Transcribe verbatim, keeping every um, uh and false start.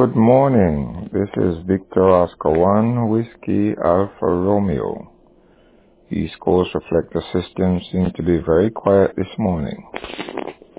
Good morning. This is Victor Oscar one Whiskey Alpha Romeo. East Coast Reflector System seems to be very quiet this morning.